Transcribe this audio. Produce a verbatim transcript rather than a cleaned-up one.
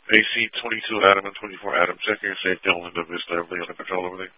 A C twenty-two Adam and twenty-four Adam, check your safety on Linda Vista. Everybody under control over there?